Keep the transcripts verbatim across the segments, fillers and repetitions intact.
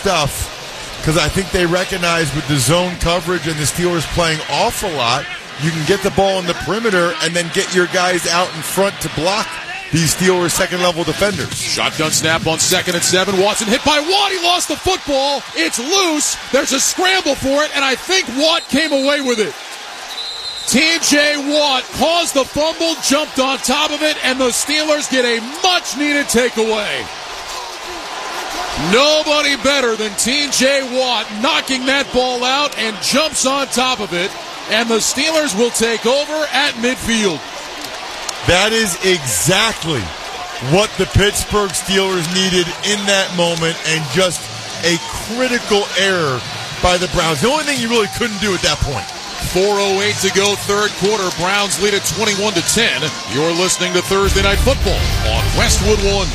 stuff because I think they recognize with the zone coverage and the Steelers playing off a lot, you can get the ball in the perimeter and then get your guys out in front to block these Steelers second-level defenders. Shotgun snap on second and seven. Watson hit by Watt. He lost the football. It's loose. There's a scramble for it, and I think Watt came away with it. T J. Watt caused the fumble, jumped on top of it, and the Steelers get a much-needed takeaway. Nobody better than T J. Watt knocking that ball out and jumps on top of it, and the Steelers will take over at midfield. That is exactly what the Pittsburgh Steelers needed in that moment, and just a critical error by the Browns. The only thing you really couldn't do at that point. four oh eight to go, third quarter. Browns lead at twenty-one to ten. You're listening to Thursday Night Football on Westwood One.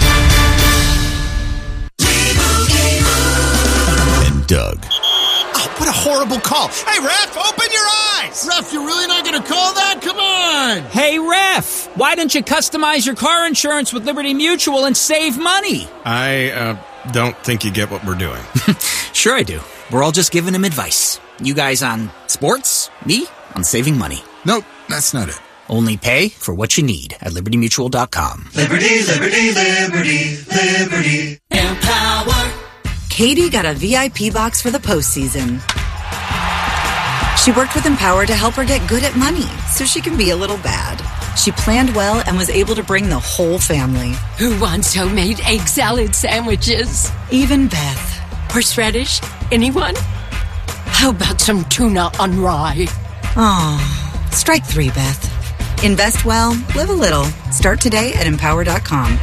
And Doug. Oh, what a horrible call. Hey, ref, open your eyes. Ref, you're really not going to call that? Come on. Hey, ref, why don't you customize your car insurance with Liberty Mutual and save money? I uh, don't think you get what we're doing. Sure I do. We're all just giving him advice. You guys on sports, me on saving money. Nope, that's not it. Only pay for what you need at liberty mutual dot com. Liberty, liberty, liberty, liberty. Empower. Katie got a V I P box for the postseason. She worked with Empower to help her get good at money so she can be a little bad. She planned well and was able to bring the whole family. Who wants homemade egg salad sandwiches? Even Beth. Horseradish? Anyone? How about some tuna on rye? Aw, strike three, Beth. Invest well, live a little. Start today at empower dot com.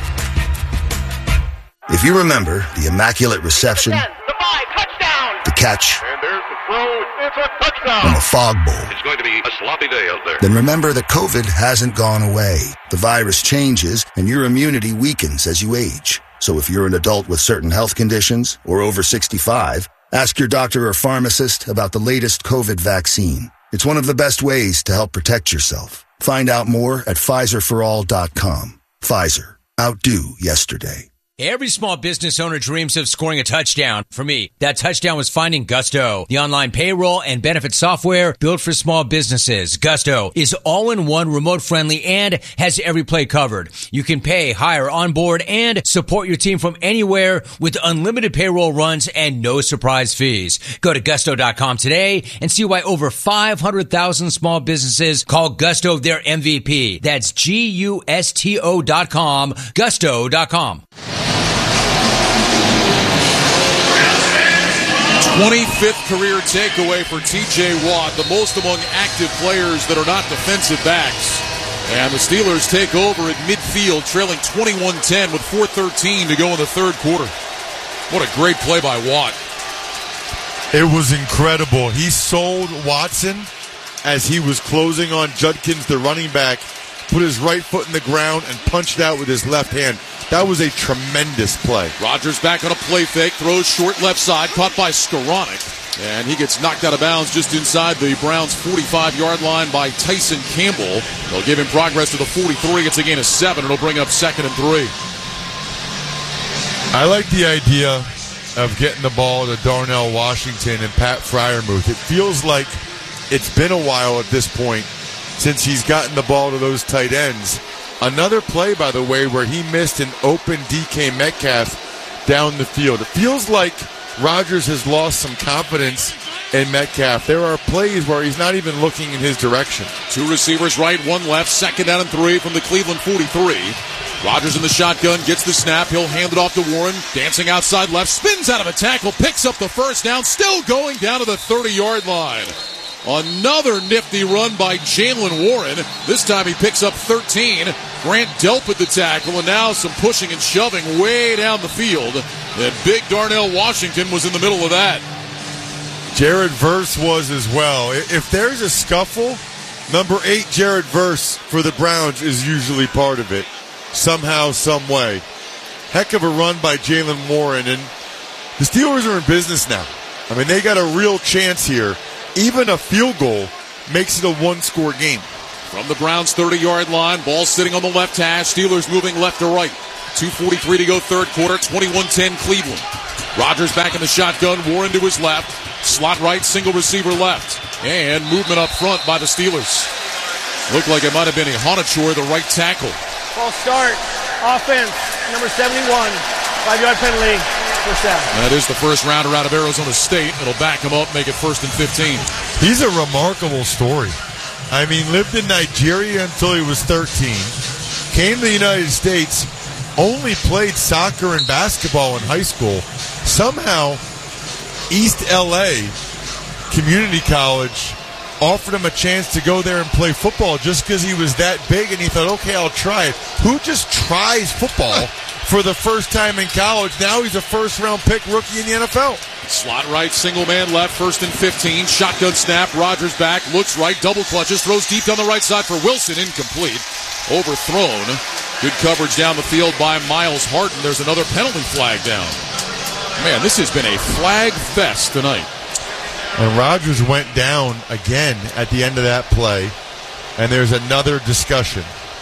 If you remember the immaculate reception, the five, touchdown, the catch, and there's the throw, it's a touchdown, and the fog bowl, it's going to be a sloppy day out there. Then remember that COVID hasn't gone away. The virus changes, and your immunity weakens as you age. So if you're an adult with certain health conditions or over sixty-five, ask your doctor or pharmacist about the latest COVID vaccine. It's one of the best ways to help protect yourself. Find out more at Pfizer for all dot com. Pfizer. Outdo yesterday. Every small business owner dreams of scoring a touchdown. For me, that touchdown was finding Gusto, the online payroll and benefit software built for small businesses. Gusto is all-in-one, remote-friendly, and has every play covered. You can pay, hire, onboard, and support your team from anywhere with unlimited payroll runs and no surprise fees. Go to gusto dot com today and see why over five hundred thousand small businesses call Gusto their M V P. That's G U S T O dot com, gusto dot com. twenty-fifth career takeaway for T J. Watt, the most among active players that are not defensive backs. And the Steelers take over at midfield, trailing twenty-one ten with four thirteen to go in the third quarter. What a great play by Watt. It was incredible. He sold Watson as he was closing on Judkins, the running back, put his right foot in the ground and punched out with his left hand. That was a tremendous play. Rodgers back on a play fake, throws short left side, caught by Skoranek. And he gets knocked out of bounds just inside the Browns' forty-five-yard line by Tyson Campbell. They'll give him progress to the forty-three. It's a gain of seven. It'll bring up second and three. I like the idea of getting the ball to Darnell Washington and Pat Freiermuth. It feels like it's been a while at this point since he's gotten the ball to those tight ends. Another play, by the way, where he missed an open D K Metcalf down the field. It feels like Rodgers has lost some confidence in Metcalf. There are plays where he's not even looking in his direction. Two receivers right, one left, second down and three from the Cleveland forty-three. Rodgers in the shotgun, gets the snap. He'll hand it off to Warren, dancing outside left, spins out of a tackle, picks up the first down, still going down to the thirty-yard line. Another nifty run by Jaylen Warren. This time he picks up thirteen. Grant Delp at the tackle, and now some pushing and shoving way down the field. And big Darnell Washington was in the middle of that. Jared Verse was as well. If there's a scuffle, number eight Jared Verse for the Browns is usually part of it. Somehow, some way. Heck of a run by Jaylen Warren. And the Steelers are in business now. I mean, they got a real chance here. Even a field goal makes it a one-score game. From the Browns' thirty-yard line, ball sitting on the left hash. Steelers moving left to right. two forty-three to go third quarter, twenty-one ten Cleveland. Rodgers back in the shotgun. Warren to his left. Slot right, single receiver left. And movement up front by the Steelers. Looked like it might have been a Honachor, the right tackle. False start. Offense, number seventy-one. Five-yard penalty. First down. That is the first rounder out of Arizona State. It'll back him up, make it first and fifteen. He's a remarkable story. I mean, lived in Nigeria until he was thirteen. Came to the United States. Only played soccer and basketball in high school. Somehow, East L A Community College offered him a chance to go there and play football just because he was that big, and he thought, okay, I'll try it. Who just tries football for the first time in college? Now he's a first-round pick rookie in the N F L. Slot right, single man left, first and fifteen. Shotgun snap, Rodgers back, looks right, double clutches, throws deep down the right side for Wilson, incomplete. Overthrown. Good coverage down the field by Miles Harden. There's another penalty flag down. Man, this has been a flag fest tonight. And Rodgers went down again at the end of that play, and there's another discussion.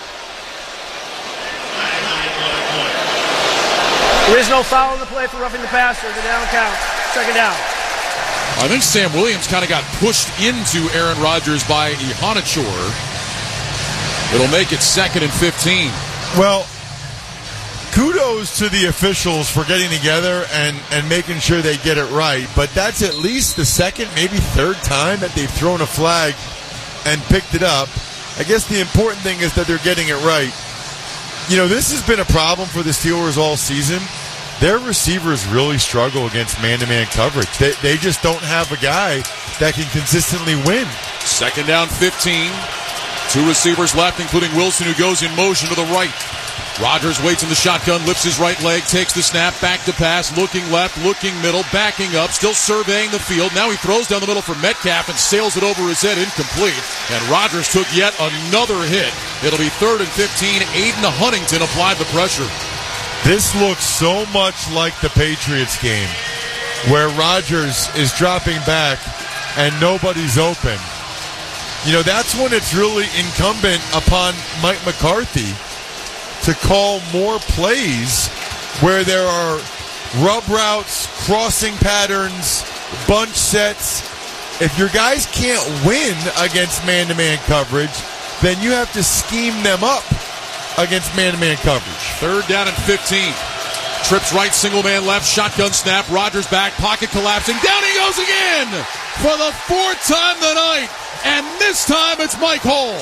There is no foul in the play for roughing the passer. The down count. Second down. I think Sam Williams kind of got pushed into Aaron Rodgers by Ihonachor. It'll make it second and fifteen. Well, kudos to the officials for getting together and, and making sure they get it right, but that's at least the second, maybe third time that they've thrown a flag and picked it up. I guess the important thing is that they're getting it right. You know, this has been a problem for the Steelers all season. Their receivers really struggle against man-to-man coverage. They, they just don't have a guy that can consistently win. Second down, fifteen. Two receivers left, including Wilson, who goes in motion to the right. Rodgers waits in the shotgun, lifts his right leg, takes the snap, back to pass, looking left, looking middle, backing up, still surveying the field. Now he throws down the middle for Metcalf and sails it over his head, incomplete. And Rodgers took yet another hit. It'll be third and fifteen. Aiden Huntington applied the pressure. This looks so much like the Patriots game, where Rodgers is dropping back and nobody's open. You know, that's when it's really incumbent upon Mike McCarthy to call more plays where there are rub routes, crossing patterns, bunch sets. If your guys can't win against man-to-man coverage, then you have to scheme them up against man-to-man coverage. Third down and fifteen. Trips right, single man left, shotgun snap, Rodgers back, pocket collapsing, down he goes again for the fourth time tonight, and this time it's Mike Hall.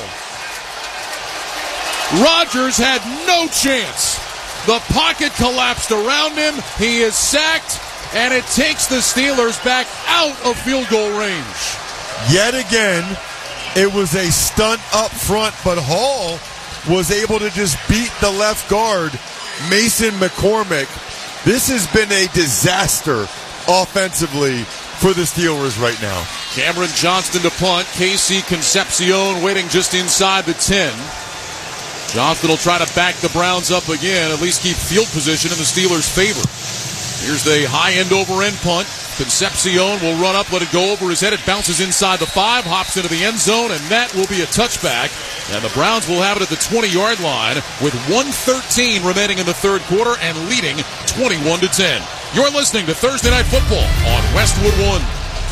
Rodgers had no chance. The pocket collapsed around him, he is sacked, and it takes the Steelers back out of field goal range. Yet again, it was a stunt up front, but Hall was able to just beat the left guard, Mason McCormick. This has been a disaster offensively for the Steelers right now. Cameron Johnston to punt. Casey Concepcion waiting just inside the ten. Johnston will try to back the Browns up again, at least keep field position in the Steelers' favor. Here's the high end over end punt. Concepcion will run up, let it go over his head. It bounces inside the five, hops into the end zone, and that will be a touchback. And the Browns will have it at the twenty-yard line with one thirteen remaining in the third quarter and leading twenty-one to ten. You're listening to Thursday Night Football on Westwood One.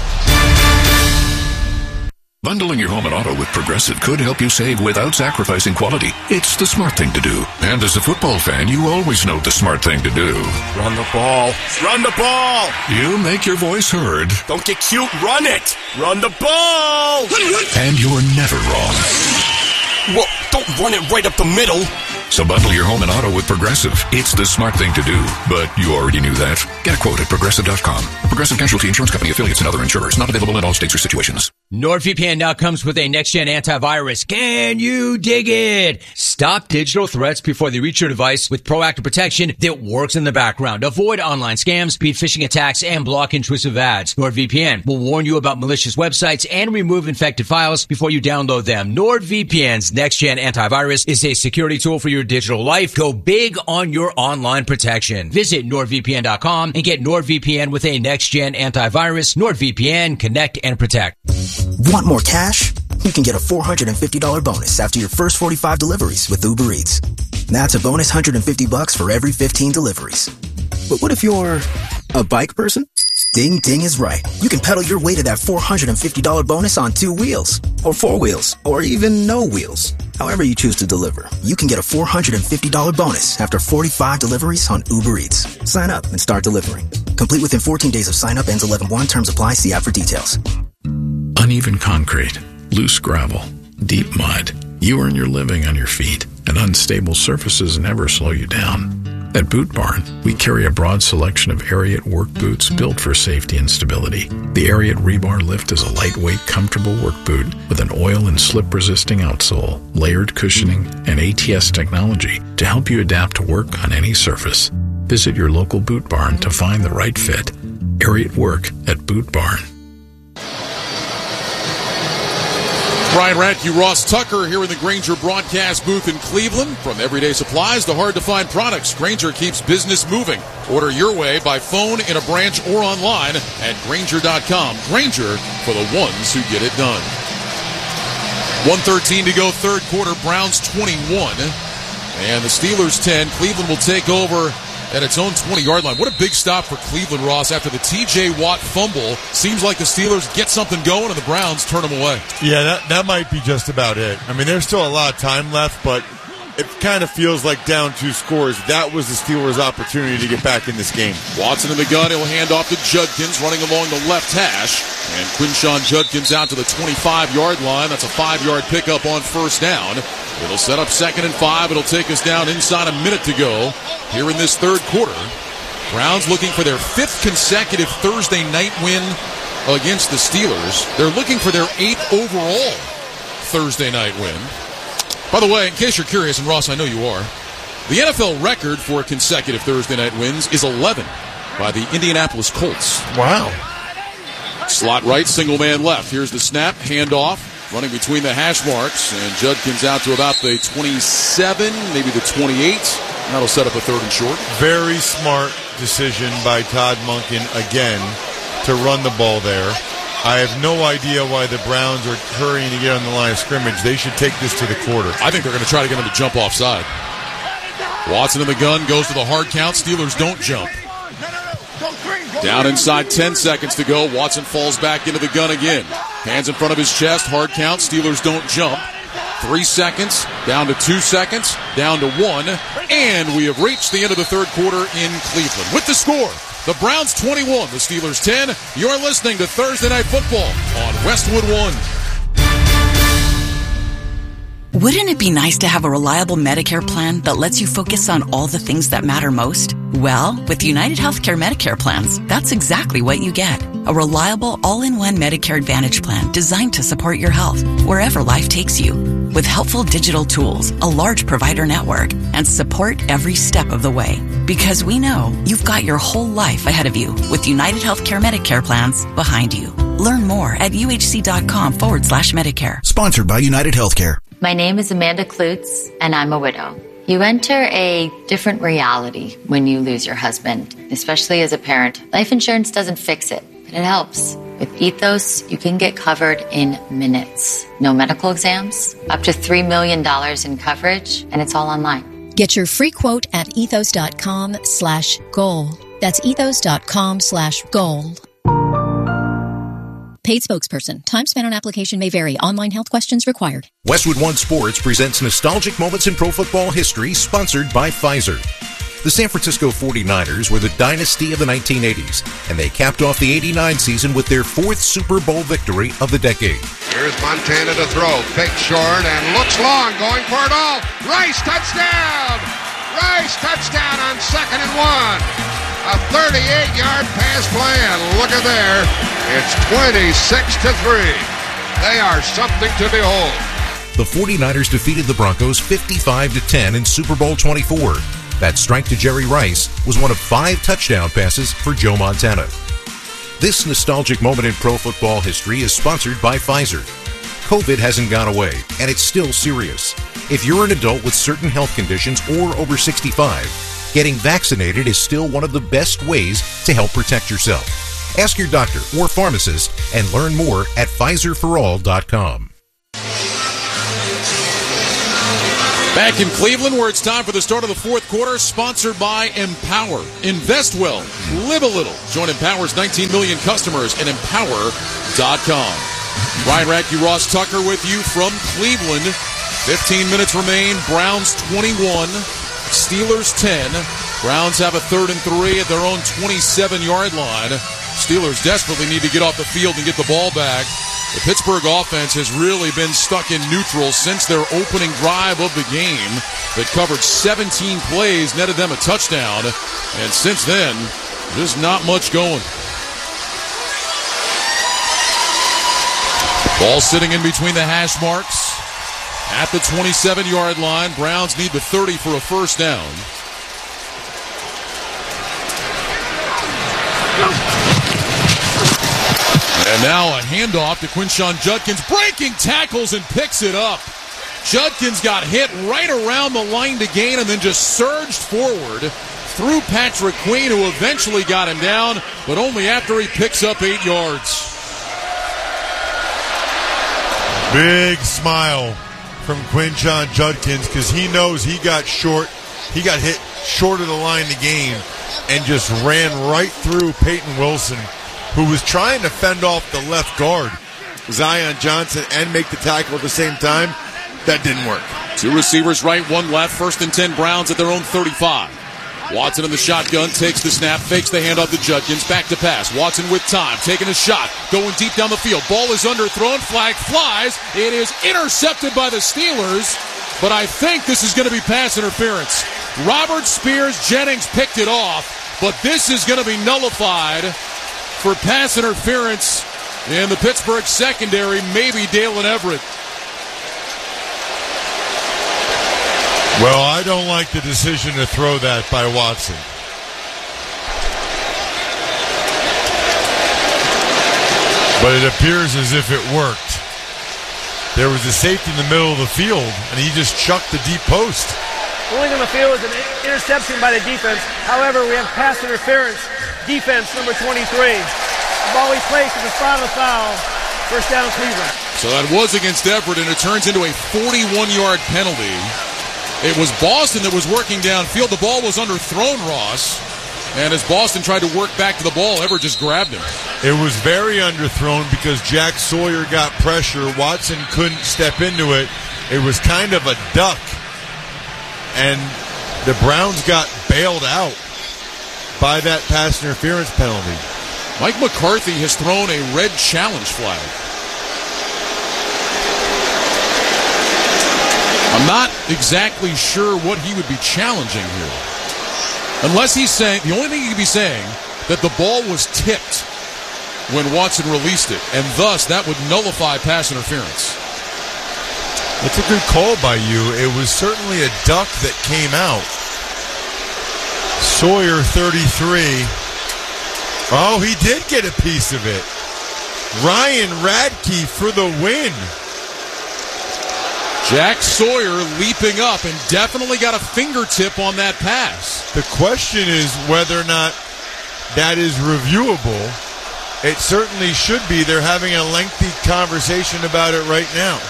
Bundling your home and auto with Progressive could help you save without sacrificing quality. It's the smart thing to do. And as a football fan, you always know the smart thing to do. Run the ball. Run the ball. You make your voice heard. Don't get cute. Run it. Run the ball. And you're never wrong. Well, don't run it right up the middle. So bundle your home and auto with Progressive. It's the smart thing to do. But you already knew that. Get a quote at Progressive dot com. Progressive Casualty Insurance Company affiliates and other insurers. Not available in all states or situations. NordVPN now comes with a next-gen antivirus. Can you dig it? Stop digital threats before they reach your device with proactive protection that works in the background. Avoid online scams, beat phishing attacks, and block intrusive ads. NordVPN will warn you about malicious websites and remove infected files before you download them. NordVPN's next-gen antivirus is a security tool for your digital life. Go big on your online protection. Visit Nord V P N dot com and get NordVPN with a next-gen antivirus. NordVPN, connect and protect. Want more cash? You can get a four hundred fifty dollars bonus after your first forty-five deliveries with Uber Eats. That's a bonus one hundred fifty bucks for every fifteen deliveries. But what if you're A bike person? Ding Ding is right. You can pedal your way to that four hundred fifty dollars bonus on two wheels, or four wheels, or even no wheels. However you choose to deliver, you can get a four hundred fifty dollars bonus after forty-five deliveries on Uber Eats. Sign up and start delivering. Complete within fourteen days of sign up. Ends eleven one. Terms apply. See app for details. Uneven concrete, loose gravel, deep mud. You earn your living on your feet, and unstable surfaces never slow you down. At Boot Barn, we carry a broad selection of Ariat work boots built for safety and stability. The Ariat Rebar Lift is a lightweight, comfortable work boot with an oil and slip-resisting outsole, layered cushioning, and A T S technology to help you adapt to work on any surface. Visit your local Boot Barn to find the right fit. Ariat Work at Boot Barn. Brian Radke, Ross Tucker here in the Grainger broadcast booth in Cleveland. From everyday supplies to hard-to-find products, Grainger keeps business moving. Order your way by phone, in a branch, or online at Grainger dot com. Grainger, for the ones who get it done. one thirteen to go, third quarter. Browns twenty-one. And the Steelers ten. Cleveland will take over at its own twenty-yard line. What a big stop for Cleveland, Ross, after the T J Watt fumble. Seems like the Steelers get something going and the Browns turn them away. Yeah, that, that might be just about it. I mean, there's still a lot of time left, but it kind of feels like down two scores. That was the Steelers' opportunity to get back in this game. Watson in the gun. He'll hand off to Judkins running along the left hash. And Quinshon Judkins out to the twenty-five-yard line. That's a five-yard pickup on first down. It'll set up second and five. It'll take us down inside a minute to go here in this third quarter. Browns looking for their fifth consecutive Thursday night win against the Steelers. They're looking for their eighth overall Thursday night win. By the way, in case you're curious, and Ross, I know you are, the N F L record for consecutive Thursday night wins is eleven by the Indianapolis Colts. Wow. Slot right, single man left. Here's the snap, handoff. Running between the hash marks, and Judkins out to about the twenty-seven, maybe the twenty-eight. That'll set up a third and short. Very smart decision by Todd Monken again to run the ball there. I have no idea why the Browns are hurrying to get on the line of scrimmage. They should take this to the quarter. I think they're going to try to get him to jump offside. Watson in the gun, goes to the hard count. Steelers don't jump. Down inside, ten seconds to go. Watson falls back into the gun again. Hands in front of his chest, hard count. Steelers don't jump. Three seconds, down to two seconds, down to one. And we have reached the end of the third quarter in Cleveland. With the score, the Browns twenty-one, the Steelers ten. You're listening to Thursday Night Football on Westwood One. Wouldn't it be nice to have a reliable Medicare plan that lets you focus on all the things that matter most? Well, with United Healthcare Medicare plans, that's exactly what you get. A reliable, all-in-one Medicare Advantage plan designed to support your health wherever life takes you. With helpful digital tools, a large provider network, and support every step of the way. Because we know you've got your whole life ahead of you with United Healthcare Medicare plans behind you. Learn more at uhc.com forward slash Medicare. Sponsored by United Healthcare. My name is Amanda Klutz, and I'm a widow. You enter a different reality when you lose your husband, especially as a parent. Life insurance doesn't fix it, but it helps. With Ethos, you can get covered in minutes. No medical exams, up to three million dollars in coverage, and it's all online. Get your free quote at ethos.com slash goal. That's ethos.com slash goal. Paid spokesperson. Time spent on application may vary. Online health questions required. Westwood One Sports presents Nostalgic Moments in Pro Football History, sponsored by Pfizer. The San Francisco forty-niners were the dynasty of the nineteen eighties, and they capped off the eighty-nine season with their fourth Super Bowl victory of the decade. Here's Montana to throw. Fake short and looks long, going for it all. Rice touchdown! Rice touchdown on second and one. A thirty-eight-yard pass play, and look at there. It's twenty-six to three. They are something to behold. The forty-niners defeated the Broncos fifty-five to ten in Super Bowl twenty-four. That strike to Jerry Rice was one of five touchdown passes for Joe Montana. This nostalgic moment in pro football history is sponsored by Pfizer. COVID hasn't gone away, and it's still serious. If you're an adult with certain health conditions or over sixty-five, getting vaccinated is still one of the best ways to help protect yourself. Ask your doctor or pharmacist and learn more at Pfizer for all dot com. Back in Cleveland, where it's time for the start of the fourth quarter, sponsored by Empower. Invest well, live a little. Join Empower's nineteen million customers at empower dot com. Ryan Radke, Ross Tucker with you from Cleveland. fifteen minutes remain. Browns twenty-one, Steelers ten. Browns have a third and three at their own twenty-seven-yard line. Steelers desperately need to get off the field and get the ball back. The Pittsburgh offense has really been stuck in neutral since their opening drive of the game that covered seventeen plays, netted them a touchdown. And since then, just not much going. Ball sitting in between the hash marks at the twenty-seven-yard line. Browns need the thirty for a first down. And now a handoff to Quinshon Judkins, breaking tackles and picks it up. Judkins got hit right around the line to gain and then just surged forward through Patrick Queen, who eventually got him down, but only after he picks up eight yards. Big smile from Quinshon Judkins because he knows he got short. He got hit short of the line to gain and just ran right through Peyton Wilson, who was trying to fend off the left guard, Zion Johnson, and make the tackle at the same time. That didn't work. Two receivers right, one left. First and ten, Browns at their own thirty-five. Watson in the shotgun, takes the snap, fakes the handoff to Judkins, back to pass. Watson with time, taking a shot, going deep down the field. Ball is underthrown, flag flies. It is intercepted by the Steelers, but I think this is going to be pass interference. Robert Spears Jennings picked it off, but this is going to be nullified for pass interference in the Pittsburgh secondary, maybe Dalen Everett. Well, I don't like the decision to throw that by Watson. But it appears as if it worked. There was a safety in the middle of the field, and he just chucked the deep post. Ruling on the field is an interception by the defense. However, we have pass interference. Defense number twenty-three. The ball he placed at the spot of the foul. First down, Cleveland. So that was against Everett, and it turns into a forty-one-yard penalty. It was Boston that was working downfield. The ball was underthrown, Ross. And as Boston tried to work back to the ball, Everett just grabbed him. It was very underthrown because Jack Sawyer got pressure. Watson couldn't step into it. It was kind of a duck. And the Browns got bailed out by that pass interference penalty. Mike McCarthy has thrown a red challenge flag. I'm not exactly sure what he would be challenging here. Unless he's saying, the only thing he could be saying, that the ball was tipped when Watson released it, and thus that would nullify pass interference. That's a good call by you. It was certainly a duck that came out. Sawyer, thirty-three. Oh, he did get a piece of it. Ryan Radke for the win. Jack Sawyer leaping up and definitely got a fingertip on that pass. The question is whether or not that is reviewable. It certainly should be. They're having a lengthy conversation about it right now.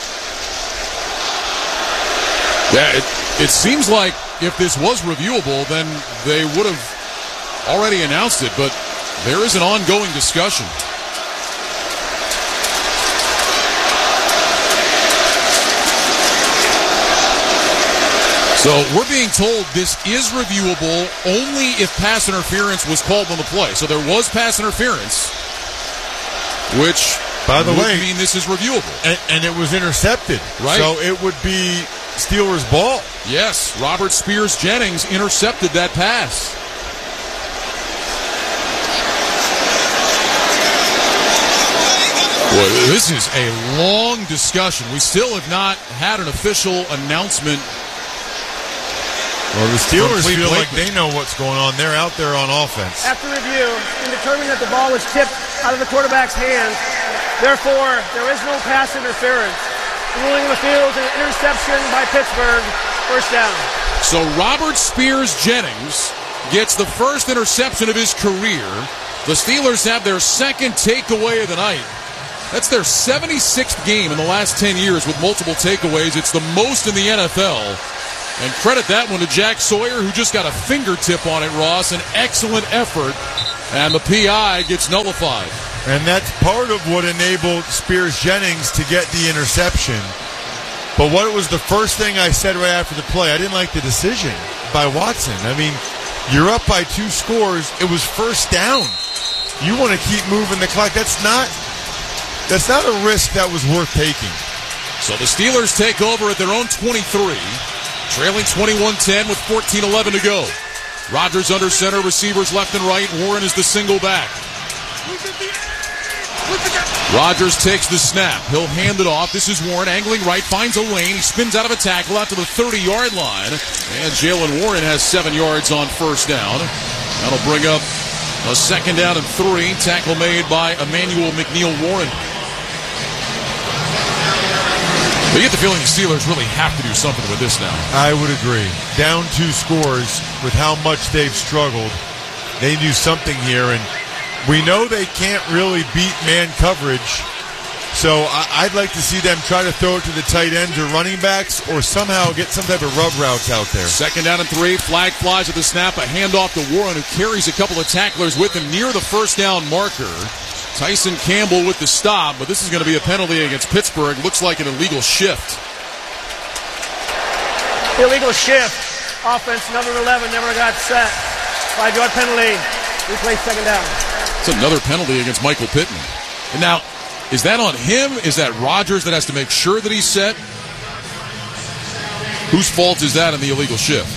Yeah, it, it seems like if this was reviewable, then they would have already announced it, but there is an ongoing discussion. So we're being told this is reviewable only if pass interference was called on the play. So there was pass interference, which, by the way, mean this is reviewable. And, and it was intercepted. Right. So it would be Steelers' ball. Yes, Robert Spears Jennings intercepted that pass. Boy, this is a long discussion. We still have not had an official announcement. Well, the Steelers feel like they know what's going on. They're out there on offense. After review, in determining that the ball was tipped out of the quarterback's hands, therefore, there is no pass interference. The ruling on the field is an interception by Pittsburgh. First down. So Robert Spears Jennings gets the first interception of his career. The Steelers have their second takeaway of the night. That's their seventy-sixth game in the last ten years with multiple takeaways. It's the most in the N F L. And credit that one to Jack Sawyer, who just got a fingertip on it, Ross. An excellent effort. And the P I gets nullified. And that's part of what enabled Spears Jennings to get the interception. But what was the first thing I said right after the play? I didn't like the decision by Watson. I mean, you're up by two scores. It was first down. You want to keep moving the clock. That's not that's not a risk that was worth taking. So the Steelers take over at their own twenty-three, trailing twenty-one ten with fourteen eleven to go. Rodgers under center, receivers left and right. Warren is the single back. Rodgers takes the snap. He'll hand it off. This is Warren angling right, finds a lane. He spins out of a tackle out to the thirty-yard line. And Jaylen Warren has seven yards on first down. That'll bring up a second down and three. Tackle made by Emmanuel McNeil Warren. But you get the feeling the Steelers really have to do something with this now. I would agree. Down two scores with how much they've struggled. They do something here, and we know they can't really beat man coverage, so I'd like to see them try to throw it to the tight ends or running backs or somehow get some type of rub routes out there. Second down and three. Flag flies at the snap. A handoff to Warren, who carries a couple of tacklers with him near the first down marker. Tyson Campbell with the stop, but this is going to be a penalty against Pittsburgh. Looks like an illegal shift. Illegal shift. Offense number eleven never got set. Five-yard penalty. Replay second down. It's another penalty against Michael Pittman. And now, is that on him? Is that Rodgers that has to make sure that he's set? Whose fault is that in the illegal shift?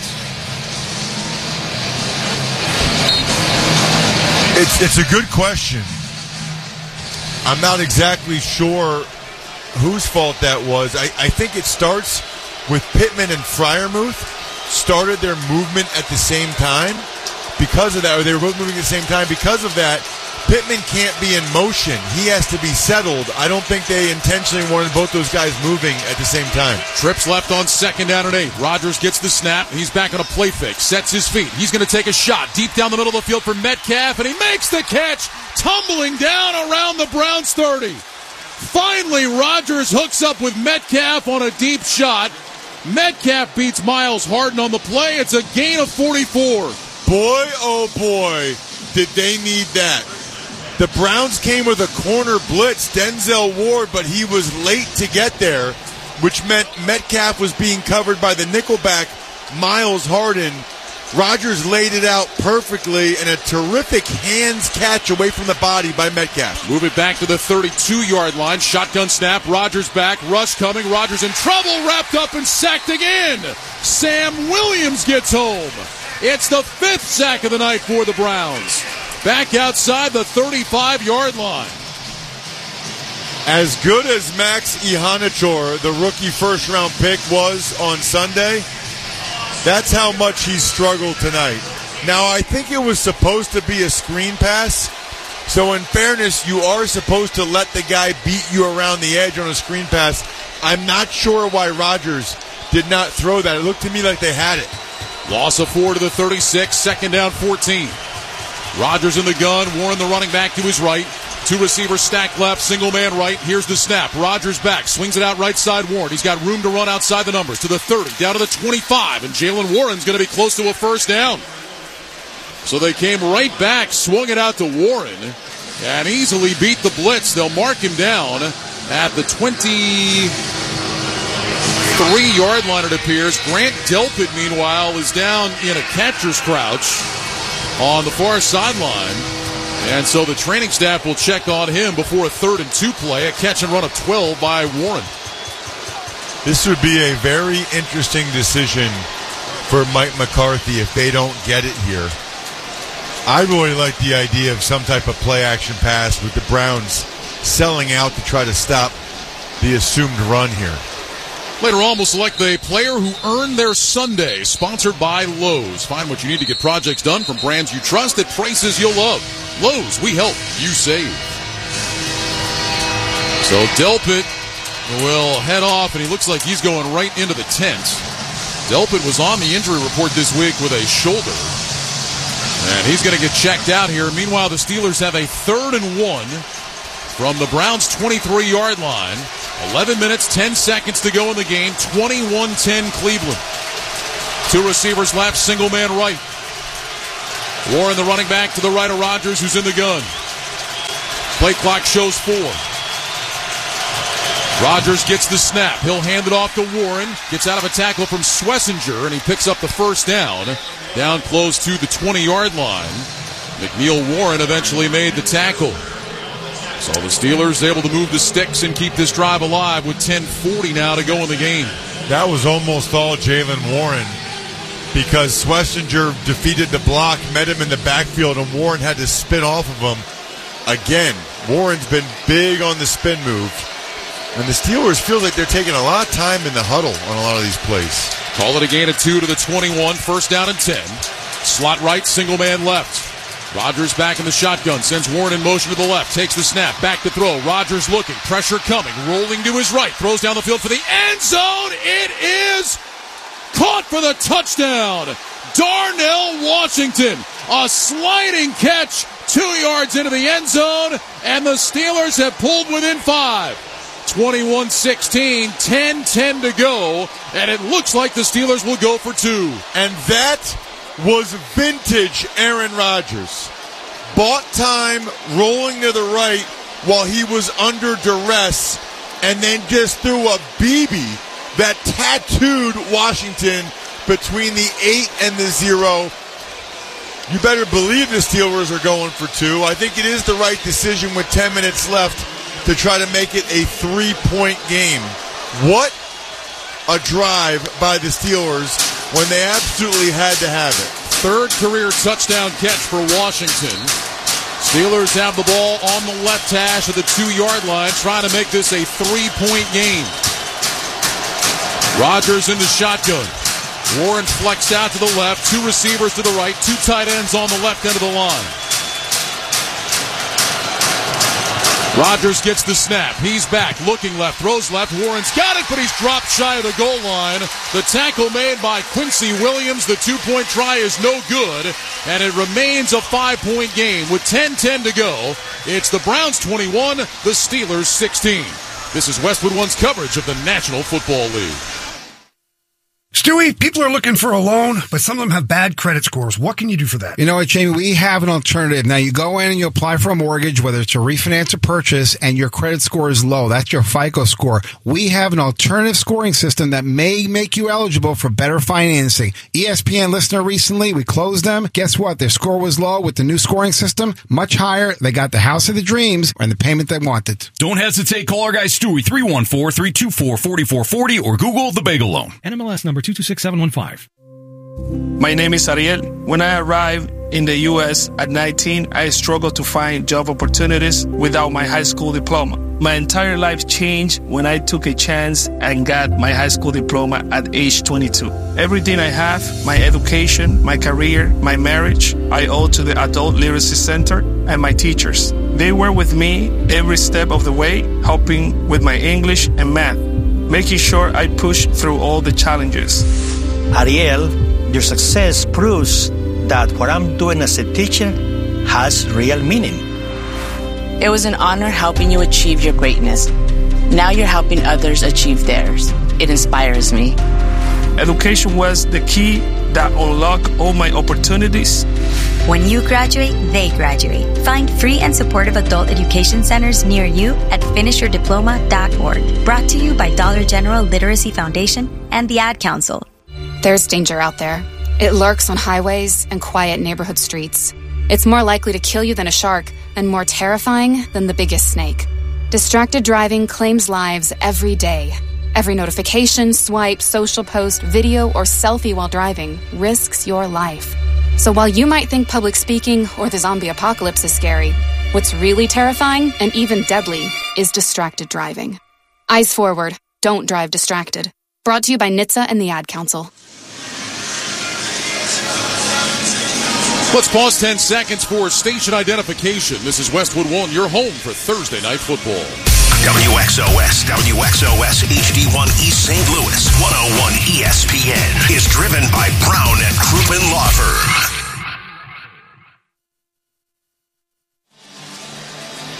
It's it's a good question. I'm not exactly sure whose fault that was. I, I think it starts with Pittman and Freiermuth started their movement at the same time. Because of that, or they were both moving at the same time. Because of that, Pittman can't be in motion. He has to be settled. I don't think they intentionally wanted both those guys moving at the same time. Trips left on second down and eight. Rodgers gets the snap. He's back on a play fake. Sets his feet. He's going to take a shot deep down the middle of the field for Metcalf, and he makes the catch, tumbling down around the Browns thirty. Finally, Rodgers hooks up with Metcalf on a deep shot. Metcalf beats Miles Harden on the play. It's a gain of forty-four. Boy, oh boy, did they need that. The Browns came with a corner blitz, Denzel Ward, but he was late to get there, which meant Metcalf was being covered by the nickelback, Miles Harden. Rodgers laid it out perfectly, and a terrific hands catch away from the body by Metcalf. Move it back to the thirty-two-yard line. Shotgun snap. Rodgers back. Rush coming. Rodgers in trouble. Wrapped up and sacked again. Sam Williams gets home. It's the fifth sack of the night for the Browns. Back outside the thirty-five-yard line. As good as Max Ihanachor, the rookie first-round pick, was on Sunday, that's how much he struggled tonight. Now, I think it was supposed to be a screen pass, so in fairness, you are supposed to let the guy beat you around the edge on a screen pass. I'm not sure why Rodgers did not throw that. It looked to me like they had it. Loss of four to the thirty-six, second down fourteen. Rodgers in the gun, Warren the running back to his right. Two receivers stacked left, single man right. Here's the snap. Rodgers back, swings it out right side Warren. He's got room to run outside the numbers to the thirty, down to the twenty-five, and Jaylen Warren's going to be close to a first down. So they came right back, swung it out to Warren, and easily beat the blitz. They'll mark him down at the twenty-three-yard line, it appears. Grant Delpit, meanwhile, is down in a catcher's crouch on the far sideline. And so the training staff will check on him before a third and two play. A catch and run of twelve by Warren. This would be a very interesting decision for Mike McCarthy if they don't get it here. I really like the idea of some type of play-action pass with the Browns selling out to try to stop the assumed run here. Later on, we'll select the player who earned their Sunday, sponsored by Lowe's. Find what you need to get projects done from brands you trust at prices you'll love. Lowe's, we help, you save. So Delpit will head off, and he looks like he's going right into the tent. Delpit was on the injury report this week with a shoulder, and he's going to get checked out here. Meanwhile, the Steelers have a third and one from the Browns' twenty-three-yard line. eleven minutes, ten seconds to go in the game. twenty-one ten Cleveland. Two receivers left, single man right. Warren, the running back, to the right of Rodgers, who's in the gun. Play clock shows four. Rodgers gets the snap. He'll hand it off to Warren. Gets out of a tackle from Schlesinger, and he picks up the first down. Down close to the twenty-yard line. McNeil Warren eventually made the tackle. So the Steelers able to move the sticks and keep this drive alive with ten forty now to go in the game. That was almost all Jaylen Warren, because Schlesinger defeated the block, met him in the backfield, and Warren had to spin off of him again. Warren's been big on the spin move. And the Steelers feel like they're taking a lot of time in the huddle on a lot of these plays. Call it a gain of two to the twenty-one, first down and ten. Slot right, single man left. Rodgers back in the shotgun, sends Warren in motion to the left, takes the snap, back to throw. Rodgers looking, pressure coming, rolling to his right, throws down the field for the end zone. It is caught for the touchdown. Darnell Washington, a sliding catch, two yards into the end zone, and the Steelers have pulled within five. twenty-one sixteen, ten ten to go, and it looks like the Steelers will go for two. And that was vintage Aaron Rodgers. Bought time, rolling to the right while he was under duress, and then just threw a B B that tattooed Washington between the eight and the zero. You better believe the Steelers are going for two. I think it is the right decision with ten minutes left to try to make it a three-point game. What a drive by the Steelers when they absolutely had to have it. Third career touchdown catch for Washington. Steelers have the ball on the left hash of the two-yard line, trying to make this a three-point game. Rodgers in the shotgun. Warren flexed out to the left, two receivers to the right, two tight ends on the left end of the line. Rodgers gets the snap. He's back, looking left, throws left. Warren's got it, but he's dropped shy of the goal line. The tackle made by Quincy Williams. The two-point try is no good, and it remains a five-point game with ten ten to go. It's the Browns twenty-one, the Steelers sixteen. This is Westwood One's coverage of the National Football League. Stewie, people are looking for a loan, but some of them have bad credit scores. What can you do for that? You know what, Jamie? We have an alternative. Now, you go in and you apply for a mortgage, whether it's a refinance or purchase, and your credit score is low. That's your FICO score. We have an alternative scoring system that may make you eligible for better financing. E S P N listener recently, we closed them. Guess what? Their score was low. With the new scoring system, much higher. They got the house of the dreams and the payment they wanted. Don't hesitate. Call our guy Stewie, three one four, three two four, four four four zero, or Google the Bagel Loan. N M L S number two two six seven one five. My name is Ariel. When I arrived in the U S at nineteen, I struggled to find job opportunities without my high school diploma. My entire life changed when I took a chance and got my high school diploma at age twenty-two. Everything I have, my education, my career, my marriage, I owe to the Adult Literacy Center and my teachers. They were with me every step of the way, helping with my English and math, making sure I pushed through all the challenges. Ariel, your success proves that what I'm doing as a teacher has real meaning. It was an honor helping you achieve your greatness. Now you're helping others achieve theirs. It inspires me. Education was the key that unlocked all my opportunities. When you graduate, they graduate. Find free and supportive adult education centers near you at finish your diploma dot org. Brought to you by Dollar General Literacy Foundation and the Ad Council. There's danger out there. It lurks on highways and quiet neighborhood streets. It's more likely to kill you than a shark and more terrifying than the biggest snake. Distracted driving claims lives every day. Every notification, swipe, social post, video, or selfie while driving risks your life. So while you might think public speaking or the zombie apocalypse is scary, what's really terrifying and even deadly is distracted driving. Eyes forward. Don't drive distracted. Brought to you by N H T S A and the Ad Council. Let's pause ten seconds for station identification. This is Westwood One, your home for Thursday Night Football. W X O S, W X O S H D one East Saint Louis, one oh one E S P N is driven by Brown and Crouppen Law Firm.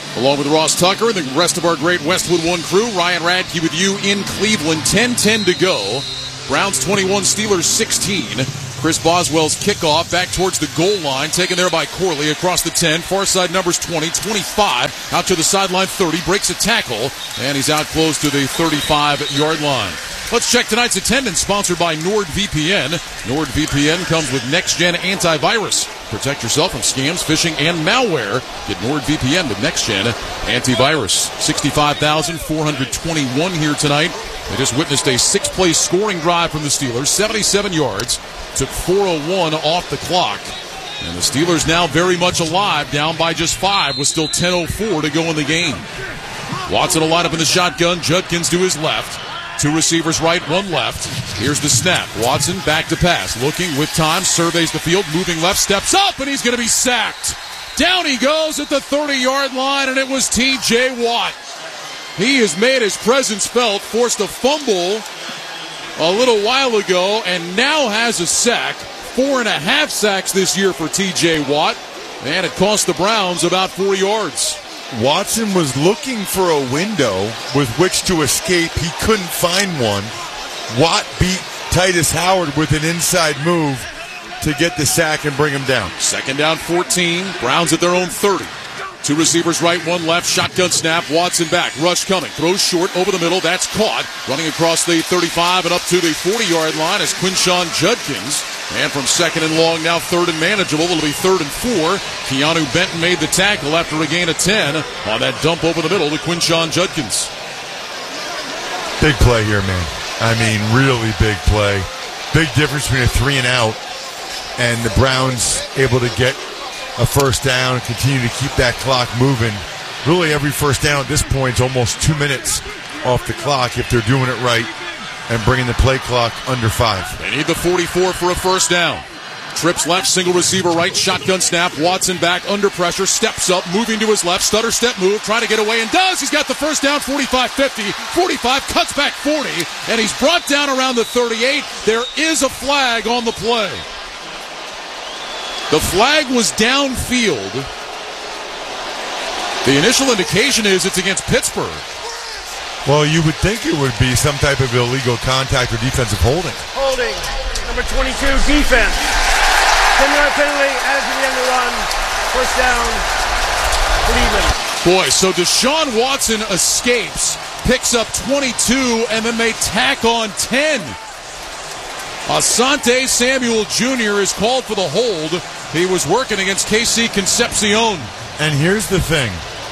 Along with Ross Tucker and the rest of our great Westwood One crew, Ryan Radke with you in Cleveland. ten ten to go. Browns twenty-one, Steelers sixteen. Chris Boswell's kickoff back towards the goal line, taken there by Corley across the ten. Far side numbers twenty, twenty-five, out to the sideline thirty, breaks a tackle, and he's out close to the thirty-five-yard line. Let's check tonight's attendance, sponsored by NordVPN. NordVPN comes with next-gen antivirus. Protect yourself from scams, phishing, and malware. Get NordVPN with next-gen antivirus. sixty-five thousand four hundred twenty-one here tonight. They just witnessed a six-play scoring drive from the Steelers, seventy-seven yards. Took four oh one off the clock. And the Steelers now very much alive, down by just five with still ten oh four to go in the game. Watson will line up in the shotgun. Judkins to his left. Two receivers right, one left. Here's the snap. Watson back to pass. Looking with time, surveys the field, moving left, steps up, and he's going to be sacked. Down he goes at the thirty-yard line, and it was T J Watt. He has made his presence felt, forced a fumble a little while ago, and now has a sack. Four and a half sacks this year for T J Watt, and it cost the Browns about four yards. Watson was looking for a window with which to escape. He couldn't find one. Watt beat Titus Howard with an inside move to get the sack and bring him down. Second down, fourteen. Browns at their own thirty. Two receivers right, one left. Shotgun snap. Watson back. Rush coming. Throws short over the middle. That's caught. Running across the thirty-five and up to the forty-yard line is Quinshon Judkins. And from second and long, now third and manageable. It'll be third and four. Keanu Benton made the tackle after a gain of ten on that dump over the middle to Quinshon Judkins. Big play here, man. I mean, really big play. Big difference between a three and out and the Browns able to get a first down and continue to keep that clock moving. Really, every first down at this point is almost two minutes off the clock if they're doing it right and bringing the play clock under five. They need the forty-four for a first down. Trips left, single receiver right, shotgun snap. Watson back under pressure, steps up, moving to his left, stutter step move, trying to get away, and does. He's got the first down, forty-five fifty, forty-five, cuts back forty, and he's brought down around the thirty-eight. There is a flag on the play. The flag was downfield. The initial indication is it's against Pittsburgh. Well, you would think it would be some type of illegal contact or defensive holding. Holding, number twenty-two, defense. ten-yard penalty, added to the end of the run. First down, Cleveland. Boy, so Deshaun Watson escapes, picks up twenty-two, and then they tack on ten. Asante Samuel Junior is called for the hold. He was working against K C Concepcion. And here's the thing.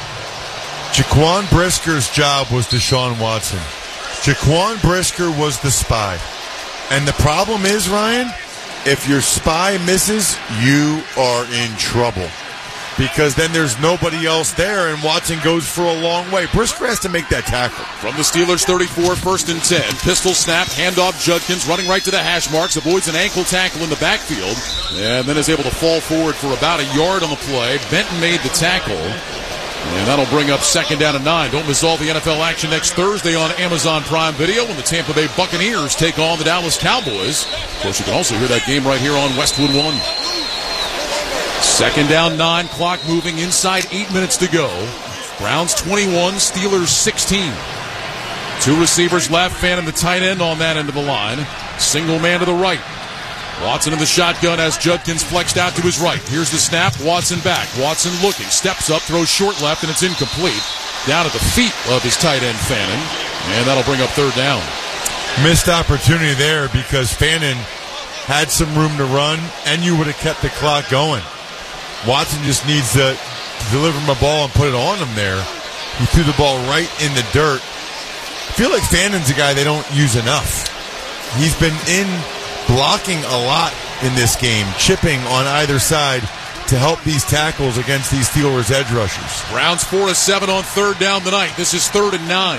Jaquan Brisker's job was Deshaun Watson. Jaquan Brisker was the spy. And the problem is, Ryan, if your spy misses, you are in trouble. Because then there's nobody else there, and Watson goes for a long way. Brisker has to make that tackle. From the Steelers thirty-four, first and ten. Pistol snap, handoff Judkins, running right to the hash marks, avoids an ankle tackle in the backfield, and then is able to fall forward for about a yard on the play. Benton made the tackle, and that'll bring up second down and nine. Don't miss all the N F L action next Thursday on Amazon Prime Video when the Tampa Bay Buccaneers take on the Dallas Cowboys. Of course, you can also hear that game right here on Westwood One. Second down, nine, clock moving, inside eight minutes to go. Browns twenty-one, Steelers sixteen. Two receivers left, Fan and the tight end on that end of the line. Single man to the right. Watson in the shotgun as Judkins flexed out to his right. Here's the snap, Watson back. Watson looking, steps up, throws short left, and it's incomplete. Down at the feet of his tight end, Fannin, and that'll bring up third down. Missed opportunity there because Fannin had some room to run, and you would have kept the clock going. Watson just needs to deliver him a ball and put it on him there. He threw the ball right in the dirt. I feel like Fannin's a guy they don't use enough. He's been in blocking a lot in this game, chipping on either side to help these tackles against these Steelers edge rushers. Browns four of seven on third down tonight. This is third and nine.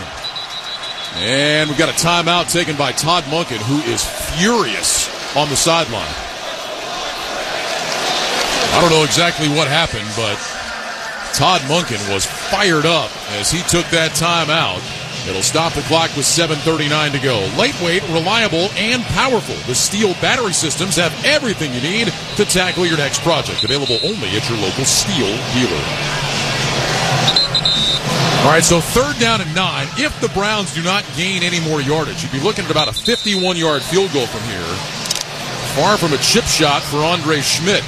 And we've got a timeout taken by Todd Monken, who is furious on the sideline. I don't know exactly what happened, but Todd Monken was fired up as he took that timeout. It'll stop the clock with seven thirty-nine to go. Lightweight, reliable, and powerful. The Steel battery systems have everything you need to tackle your next project. Available only at your local Steel dealer. All right, so third down and nine. If the Browns do not gain any more yardage, you'd be looking at about a fifty-one-yard field goal from here. Far from a chip shot for Andre Schmidt.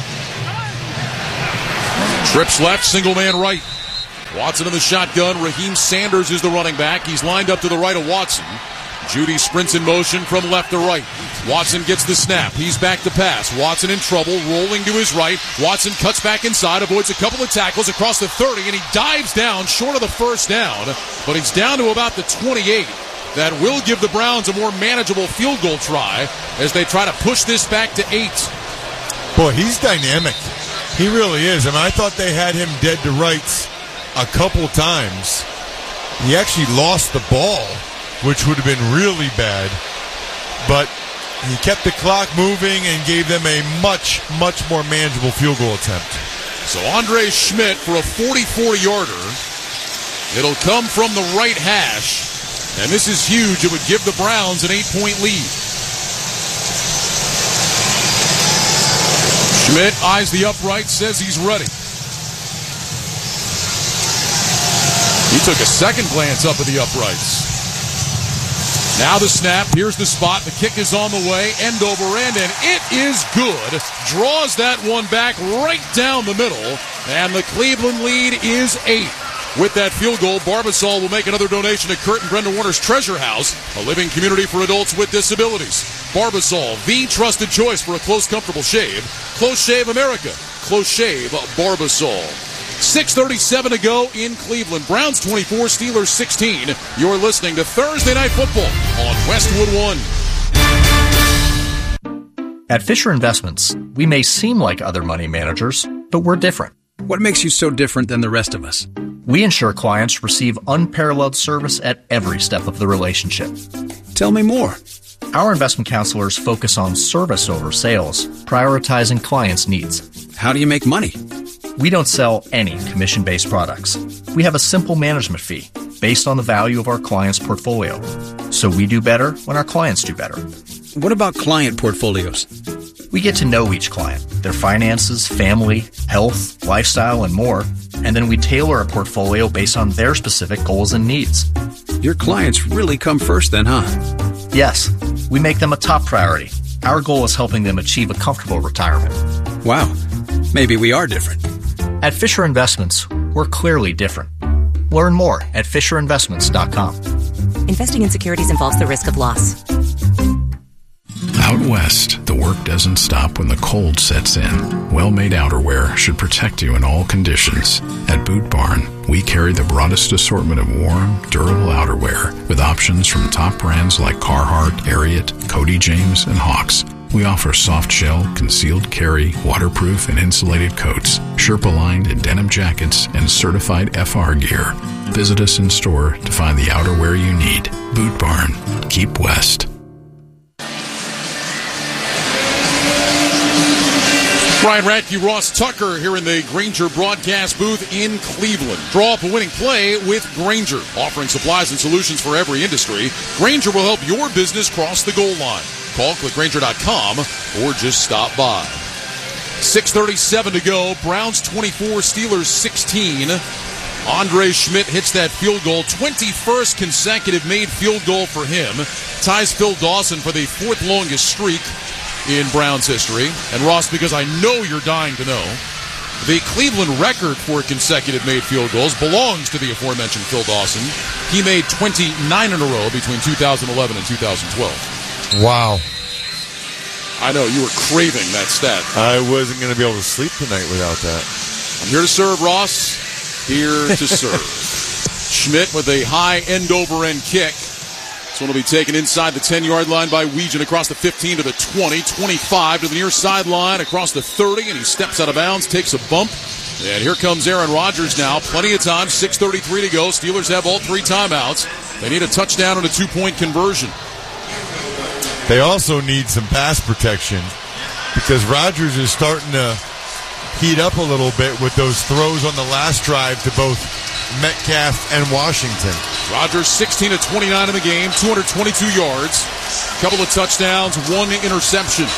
Trips left, single man right. Watson in the shotgun. Raheem Sanders is the running back. He's lined up to the right of Watson. Judy sprints in motion from left to right. Watson gets the snap. He's back to pass. Watson in trouble, rolling to his right. Watson cuts back inside, avoids a couple of tackles across the thirty, and he dives down short of the first down. But he's down to about the twenty-eight. That will give the Browns a more manageable field goal try as they try to push this back to eight. Boy, he's dynamic. He really is. I mean, I thought they had him dead to rights a couple times. He actually lost the ball, which would have been really bad. But he kept the clock moving and gave them a much, much more manageable field goal attempt. So Andre Schmidt for a forty-four-yarder. It'll come from the right hash. And this is huge. It would give the Browns an eight-point lead. Schmidt eyes the upright, says he's ready. He took a second glance up at the uprights. Now the snap. Here's the spot. The kick is on the way. End over end, and it is good. Draws that one back right down the middle. And the Cleveland lead is eight. With that field goal, Barbasol will make another donation to Kurt and Brenda Warner's Treasure House, a living community for adults with disabilities. Barbasol, the trusted choice for a close, comfortable shave. Close Shave America. Close Shave Barbasol. six thirty-seven to go in Cleveland. Browns twenty-four, Steelers sixteen. You're listening to Thursday Night Football on Westwood One. At Fisher Investments, we may seem like other money managers, but we're different. What makes you so different than the rest of us? We ensure clients receive unparalleled service at every step of the relationship. Tell me more. Our investment counselors focus on service over sales, prioritizing clients' needs. How do you make money? We don't sell any commission-based products. We have a simple management fee based on the value of our clients' portfolio. So we do better when our clients do better. What about client portfolios? We get to know each client, their finances, family, health, lifestyle, and more, and then we tailor a portfolio based on their specific goals and needs. Your clients really come first then, huh? Yes, we make them a top priority. Our goal is helping them achieve a comfortable retirement. Wow, maybe we are different. At Fisher Investments, we're clearly different. Learn more at fisher investments dot com. Investing in securities involves the risk of loss. Out west, the work doesn't stop when the cold sets in. Well-made outerwear should protect you in all conditions. At Boot Barn, we carry the broadest assortment of warm, durable outerwear with options from top brands like Carhartt, Ariat, Cody James, and Hawks. We offer soft shell, concealed carry, waterproof and insulated coats, Sherpa-lined and denim jackets, and certified F R gear. Visit us in store to find the outerwear you need. Boot Barn. Keep west. Brian Radke, Ross Tucker here in the Grainger broadcast booth in Cleveland. Draw up a winning play with Grainger, offering supplies and solutions for every industry. Grainger will help your business cross the goal line. Call, click Grainger dot com, or just stop by. six thirty-seven to go. Browns twenty-four, Steelers sixteen. Andre Schmidt hits that field goal. twenty-first consecutive made field goal for him. Ties Phil Dawson for the fourth longest streak in Browns history. And Ross, because I know you're dying to know, the Cleveland record for consecutive made field goals belongs to the aforementioned Phil Dawson. He made twenty-nine in a row between two thousand eleven and two thousand twelve. Wow. I know, you were craving that stat. I wasn't going to be able to sleep tonight without that. I'm here to serve, Ross. Here to serve. Schmidt with a high end-over-end kick. This one will be taken inside the ten-yard line by Weegan across the fifteen to the twenty, twenty-five to the near sideline, across the thirty, and he steps out of bounds, takes a bump. And here comes Aaron Rodgers now. Plenty of time, six thirty-three to go. Steelers have all three timeouts. They need a touchdown and a two-point conversion. They also need some pass protection because Rodgers is starting to heat up a little bit with those throws on the last drive to both Metcalf and Washington. Rodgers sixteen of twenty-nine in the game, two hundred twenty-two yards, a couple of touchdowns, one interception.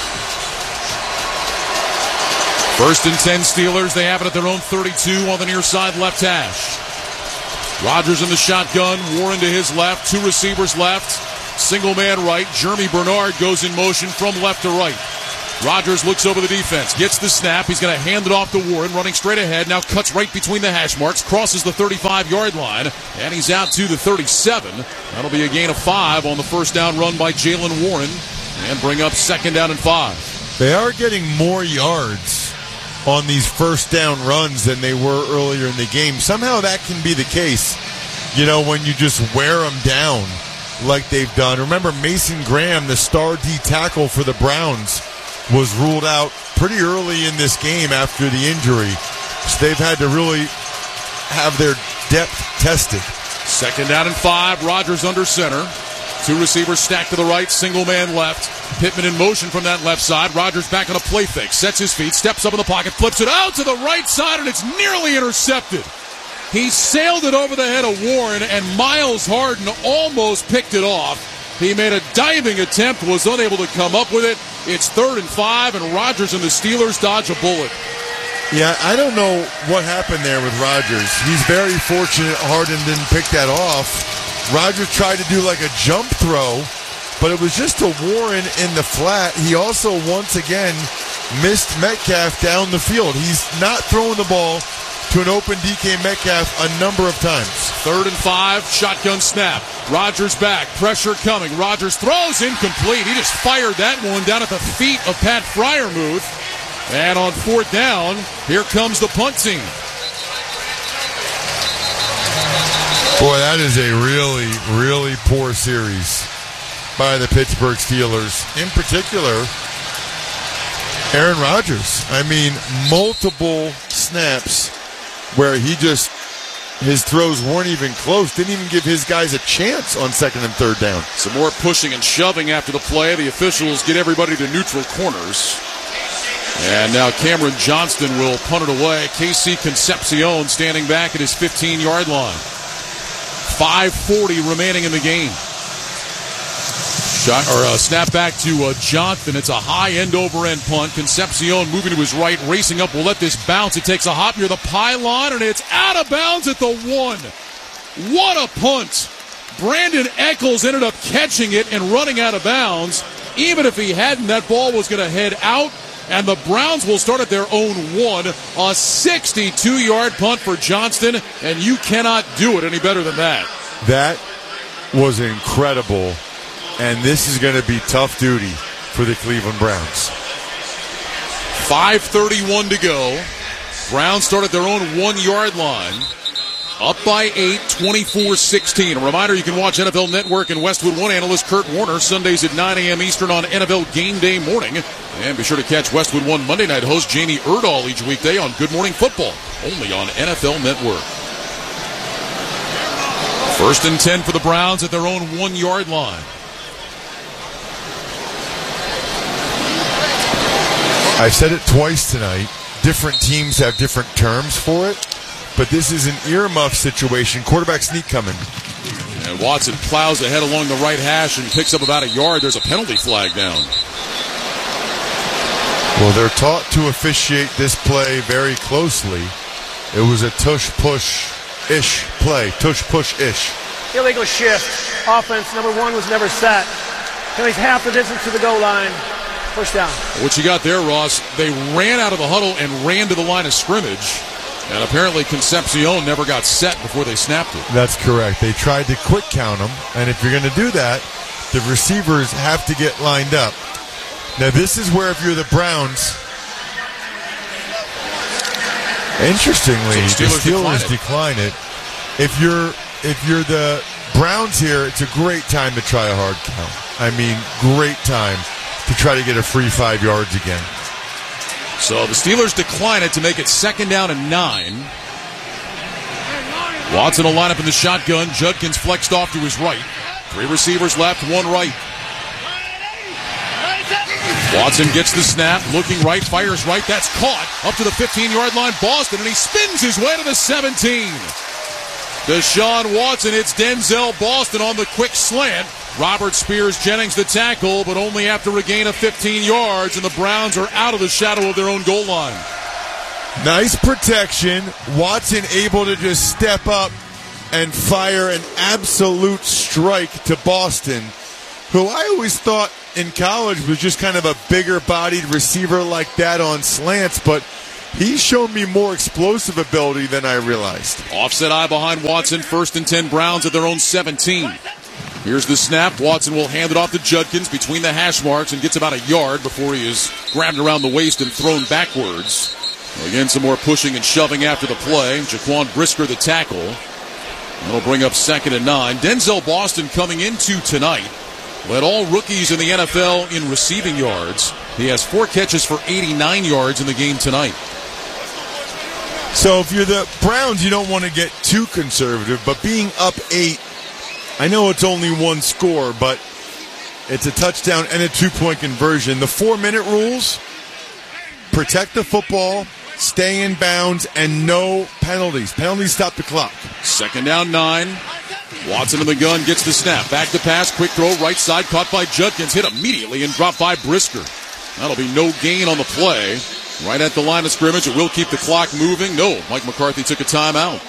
First and ten Steelers. They have it at their own thirty-two on the near side left hash. Rodgers in the shotgun. Warren to his left. Two receivers left. Single man right. Jeremy Bernard goes in motion from left to right. Rodgers looks over the defense, gets the snap. He's going to hand it off to Warren, running straight ahead. Now cuts right between the hash marks, crosses the thirty-five-yard line, and he's out to the thirty-seven. That'll be a gain of five on the first down run by Jaylen Warren, and bring up second down and five. They are getting more yards on these first down runs than they were earlier in the game. Somehow that can be the case, you know, when you just wear them down like they've done. Remember, Mason Graham, the star D tackle for the Browns, was ruled out pretty early in this game after the injury. So they've had to really have their depth tested. Second down and five. Rodgers under center. Two receivers stacked to the right, single man left. Pittman in motion from that left side. Rodgers back on a play fake, sets his feet, steps up in the pocket, flips it out to the right side, and it's nearly intercepted. He sailed it over the head of Warren, and Miles Harden almost picked it off. He made a diving attempt, was unable to come up with it. It's third and five, and Rodgers and the Steelers dodge a bullet. Yeah, I don't know what happened there with Rodgers. He's very fortunate Harden didn't pick that off. Rodgers tried to do like a jump throw, but it was just to Warren in the flat. He also, once again, missed Metcalf down the field. He's not throwing the ball to an open D K Metcalf a number of times. Third and five, shotgun snap. Rodgers back, pressure coming. Rodgers throws incomplete. He just fired that one down at the feet of Pat Freiermuth. And on fourth down, here comes the punt team. Boy, that is a really, really poor series by the Pittsburgh Steelers. In particular, Aaron Rodgers. I mean, multiple snaps where he just, his throws weren't even close, didn't even give his guys a chance on second and third down. Some more pushing and shoving after the play. The officials get everybody to neutral corners. And now Cameron Johnston will punt it away. Casey Concepcion standing back at his fifteen-yard line. five forty remaining in the game. Shot or uh, snap back to uh, Johnson. It's a high end over end punt. Concepcion moving to his right, racing up. Will let this bounce. It takes a hop near the pylon, and it's out of bounds at the one. What a punt! Brandon Echols ended up catching it and running out of bounds. Even if he hadn't, that ball was going to head out, and the Browns will start at their own one. A sixty-two-yard punt for Johnston, and you cannot do it any better than that. That was incredible. And this is going to be tough duty for the Cleveland Browns. five thirty-one to go. Browns start at their own one-yard line. Up by eight, twenty-four sixteen. A reminder, you can watch N F L Network and Westwood One analyst Kurt Warner Sundays at nine a.m. Eastern on N F L Game Day morning. And be sure to catch Westwood One Monday night host Jamie Erdahl each weekday on Good Morning Football, only on N F L Network. First and ten for the Browns at their own one-yard line. I've said it twice tonight. Different teams have different terms for it, but this is an earmuff situation. Quarterback sneak coming. And Watson plows ahead along the right hash and picks up about a yard. There's a penalty flag down. Well, they're taught to officiate this play very closely. It was a tush-push-ish play. Tush-push-ish. Illegal shift. Offense number one was never set. He's half the distance to the goal line. Push down. What you got there, Ross, they ran out of the huddle and ran to the line of scrimmage. And apparently Concepcion never got set before they snapped it. That's correct. They tried to quick count them. And if you're going to do that, the receivers have to get lined up. Now, this is where if you're the Browns, interestingly, so the Steelers, the Steelers decline, it. decline it. If you're if you're the Browns here, it's a great time to try a hard count. I mean, great time to try to get a free five yards again. So the Steelers decline it to make it second down and nine. Watson will line up in the shotgun. Judkins flexed off to his right. Three receivers left, one right. Watson gets the snap, looking right, fires right. That's caught up to the fifteen-yard line, Boston, and he spins his way to the seventeen. Deshaun Watson hits Denzel Boston on the quick slant. Robert Spears Jennings the tackle, but only after a gain of fifteen yards, and the Browns are out of the shadow of their own goal line. Nice protection. Watson able to just step up and fire an absolute strike to Boston, who I always thought in college was just kind of a bigger-bodied receiver like that on slants, but he's shown me more explosive ability than I realized. Offset eye behind Watson, first and ten Browns at their own seventeen. Here's the snap. Watson will hand it off to Judkins between the hash marks and gets about a yard before he is grabbed around the waist and thrown backwards. Again, some more pushing and shoving after the play. Jaquan Brisker the tackle. That'll bring up second and nine. Denzel Boston coming into tonight led all rookies in the N F L in receiving yards. He has four catches for eighty-nine yards in the game tonight. So if you're the Browns, you don't want to get too conservative, but being up eight, I know it's only one score, but it's a touchdown and a two-point conversion. The four-minute rules, protect the football, stay in bounds, and no penalties. Penalties stop the clock. Second down, nine. Watson in the gun, gets the snap. Back to pass, quick throw, right side, caught by Judkins, hit immediately and dropped by Brisker. That'll be no gain on the play. Right at the line of scrimmage, it will keep the clock moving. No, Mike McCarthy took a timeout.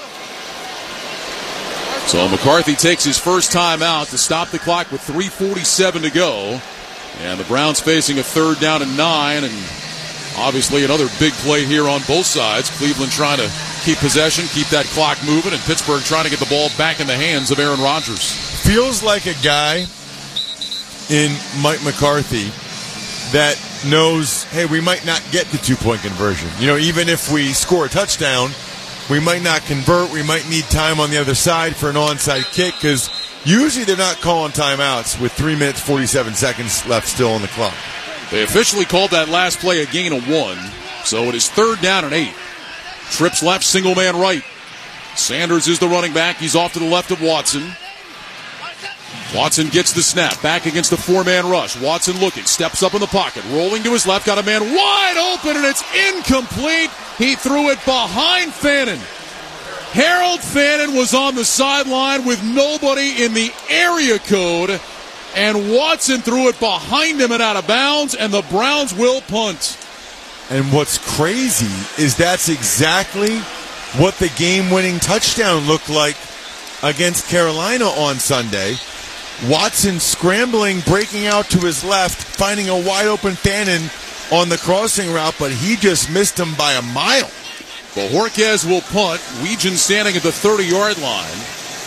So McCarthy takes his first timeout to stop the clock with three forty-seven to go. And the Browns facing a third down and nine, and obviously another big play here on both sides. Cleveland trying to keep possession, keep that clock moving, and Pittsburgh trying to get the ball back in the hands of Aaron Rodgers. Feels like a guy in Mike McCarthy that knows, hey, we might not get the two-point conversion. You know, even if we score a touchdown, we might not convert. We might need time on the other side for an onside kick, because usually they're not calling timeouts with three minutes, forty-seven seconds left still on the clock. They officially called that last play a gain of one, so it is third down and eight. Trips left, single man right. Sanders is the running back. He's off to the left of Watson. Watson gets the snap, back against the four-man rush. Watson looking, steps up in the pocket, rolling to his left, got a man wide open, and it's incomplete. He threw it behind Fannin. Harold Fannin was on the sideline with nobody in the area code, and Watson threw it behind him and out of bounds, and the Browns will punt. And what's crazy is that's exactly what the game-winning touchdown looked like against Carolina on Sunday. Watson scrambling, breaking out to his left, finding a wide-open Fannin on the crossing route, but he just missed him by a mile. Bojorquez will punt. Weegan standing at the thirty-yard line.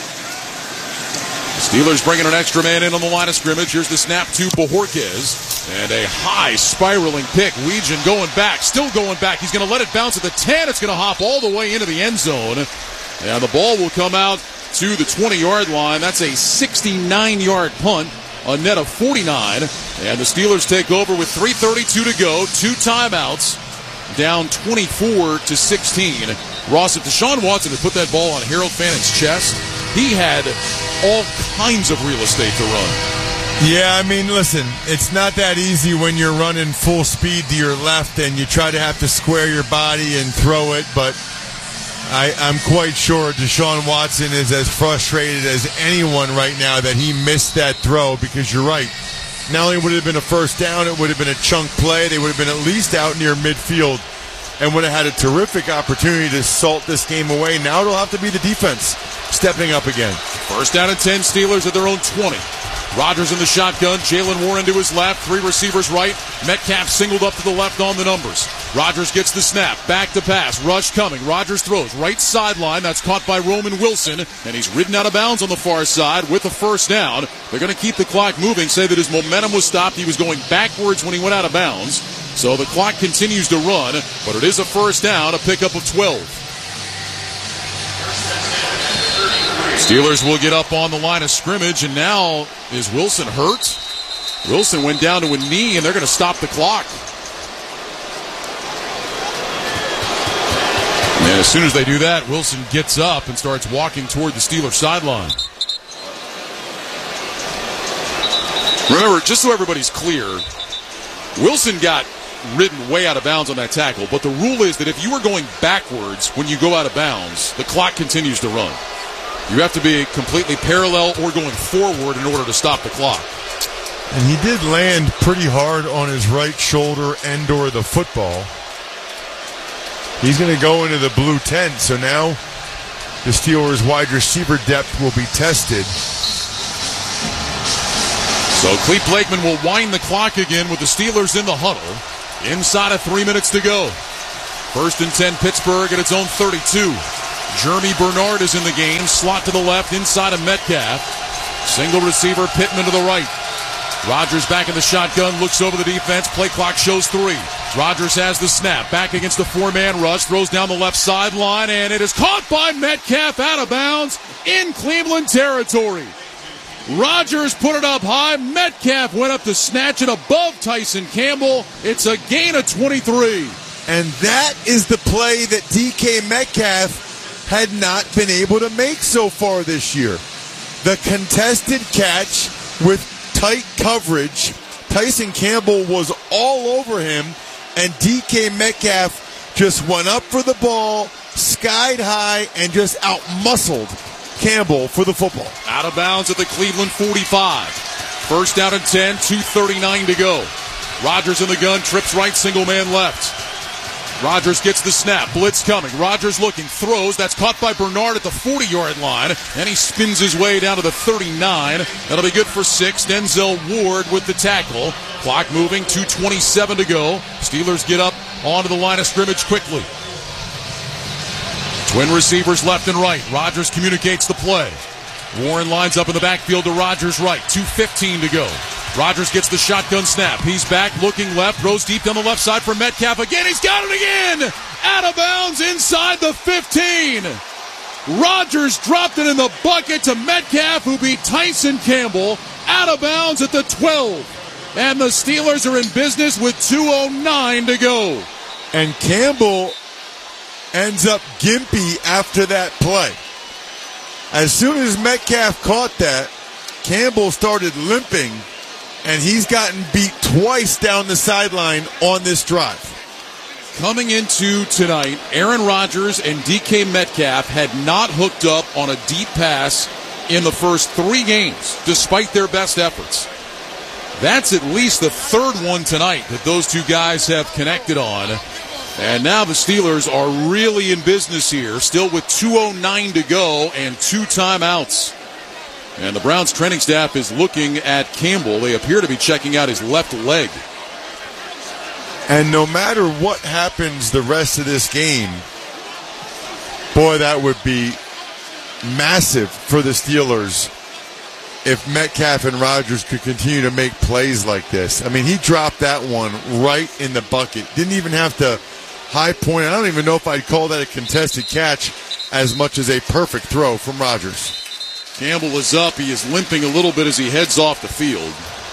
Steelers bringing an extra man in on the line of scrimmage. Here's the snap to Bojorquez. And a high spiraling pick. Weegan going back, still going back. He's going to let it bounce at the ten. It's going to hop all the way into the end zone. And the ball will come out to the twenty-yard line. That's a sixty-nine-yard punt, a net of forty-nine. And the Steelers take over with three thirty-two to go, two timeouts, down twenty-four to sixteen. Ross, if Deshaun Watson had put that ball on Harold Fannin's chest, he had all kinds of real estate to run. Yeah, I mean, listen, it's not that easy when you're running full speed to your left and you try to have to square your body and throw it, but I, I'm quite sure Deshaun Watson is as frustrated as anyone right now that he missed that throw, because you're right. Not only would it have been a first down, it would have been a chunk play. They would have been at least out near midfield and would have had a terrific opportunity to salt this game away. Now it'll have to be the defense stepping up again. First down and ten, Steelers at their own twenty. Rodgers in the shotgun, Jalen Warren to his left, three receivers right. Metcalf singled up to the left on the numbers. Rodgers gets the snap, back to pass, rush coming. Rodgers throws right sideline. That's caught by Roman Wilson, and he's ridden out of bounds on the far side with a first down. They're going to keep the clock moving, say that his momentum was stopped. He was going backwards when he went out of bounds. So the clock continues to run, but it is a first down, a pickup of twelve. Steelers will get up on the line of scrimmage, and now is Wilson hurt? Wilson went down to a knee, and they're going to stop the clock. And as soon as they do that, Wilson gets up and starts walking toward the Steelers sideline. Remember, just so everybody's clear, Wilson got ridden way out of bounds on that tackle, but the rule is that if you are going backwards when you go out of bounds, the clock continues to run. You have to be completely parallel or going forward in order to stop the clock. And he did land pretty hard on his right shoulder and or the football. He's going to go into the blue tent, so now the Steelers' wide receiver depth will be tested. So Clete Blakeman will wind the clock again with the Steelers in the huddle. Inside of three minutes to go. First and ten, Pittsburgh at its own thirty-two. Jeremy Bernard is in the game. Slot to the left, inside of Metcalf. Single receiver, Pittman to the right. Rodgers back in the shotgun, looks over the defense. Play clock shows three. Rodgers has the snap. Back against the four-man rush. Throws down the left sideline, and it is caught by Metcalf out of bounds in Cleveland territory. Rodgers put it up high. Metcalf went up to snatch it above Tyson Campbell. It's a gain of twenty-three. And that is the play that D K Metcalf had not been able to make so far this year. The contested catch with tight coverage. Tyson Campbell was all over him, and D K Metcalf just went up for the ball, skied high, and just out-muscled Campbell for the football. Out of bounds at the Cleveland forty-five. First down and ten, two thirty-nine to go. Rodgers in the gun, trips right, single man left. Rodgers gets the snap. Blitz coming. Rodgers looking. Throws. That's caught by Bernard at the forty-yard line. And he spins his way down to the thirty-nine. That'll be good for six. Denzel Ward with the tackle. Clock moving. two twenty-seven to go. Steelers get up onto the line of scrimmage quickly. Twin receivers left and right. Rodgers communicates the play. Warren lines up in the backfield to Rodgers' right. two fifteen to go. Rodgers gets the shotgun snap. He's back, looking left, throws deep down the left side for Metcalf again. He's got it again! Out of bounds inside the fifteen. Rodgers dropped it in the bucket to Metcalf, who beat Tyson Campbell out of bounds at the twelve. And the Steelers are in business with two oh nine to go. And Campbell ends up gimpy after that play. As soon as Metcalf caught that, Campbell started limping, and he's gotten beat twice down the sideline on this drive. Coming into tonight, Aaron Rodgers and D K Metcalf had not hooked up on a deep pass in the first three games, despite their best efforts. That's at least the third one tonight that those two guys have connected on. And now the Steelers are really in business here, still with two oh nine to go and two timeouts. And the Browns training staff is looking at Campbell. They appear to be checking out his left leg. And no matter what happens the rest of this game, boy, that would be massive for the Steelers if Metcalf and Rodgers could continue to make plays like this. I mean, he dropped that one right in the bucket. Didn't even have to high point. I don't even know if I'd call that a contested catch as much as a perfect throw from Rodgers. Campbell is up. He is limping a little bit as he heads off the field.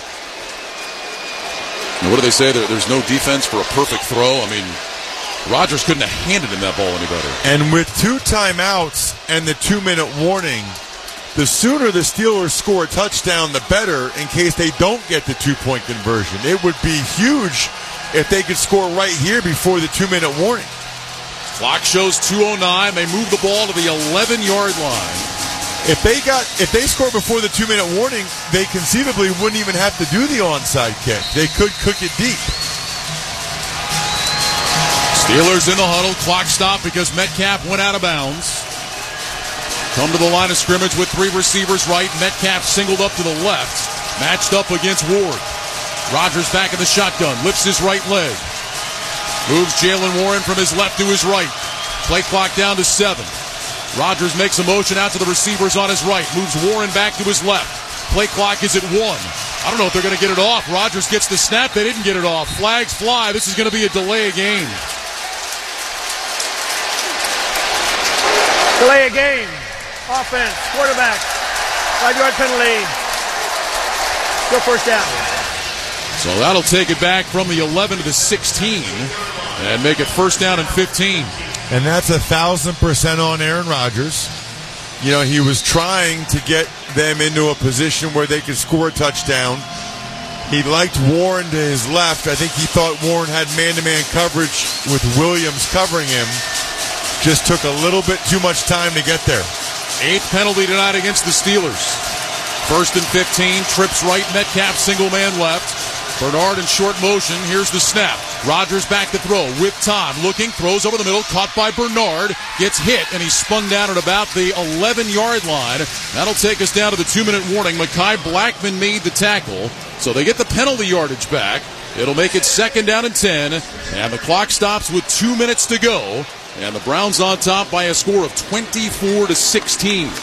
And what do they say? There's no defense for a perfect throw. I mean, Rodgers couldn't have handed him that ball any better. And with two timeouts and the two-minute warning, the sooner the Steelers score a touchdown, the better in case they don't get the two-point conversion. It would be huge if they could score right here before the two-minute warning. Clock shows two oh nine. They move the ball to the eleven-yard line. If they got, if they score before the two-minute warning, they conceivably wouldn't even have to do the onside kick. They could cook it deep. Steelers in the huddle. Clock stopped because Metcalf went out of bounds. Come to the line of scrimmage with three receivers right. Metcalf singled up to the left. Matched up against Ward. Rodgers back in the shotgun. Lifts his right leg. Moves Jaylen Warren from his left to his right. Play clock down to seven. Rodgers makes a motion out to the receivers on his right. Moves Warren back to his left. Play clock is at one. I don't know if they're going to get it off. Rodgers gets the snap. They didn't get it off. Flags fly. This is going to be a delay of game. Delay of game. Offense. Quarterback. Five-yard penalty. Go first down. So that'll take it back from the eleven to the sixteen and make it first down and fifteen. And that's a thousand percent on Aaron Rodgers. You know, he was trying to get them into a position where they could score a touchdown. He liked Warren to his left. I think he thought Warren had man-to-man coverage with Williams covering him. Just took a little bit too much time to get there. Eighth penalty tonight against the Steelers. First and fifteen, trips right, Metcalf single man left. Bernard in short motion. Here's the snap. Rodgers back to throw with time. Looking, throws over the middle. Caught by Bernard. Gets hit, and he's spun down at about the eleven-yard line. That'll take us down to the two-minute warning. Mekhi Blackmon made the tackle, so they get the penalty yardage back. It'll make it second down and ten, and the clock stops with two minutes to go. And the Browns on top by a score of twenty-four to sixteen.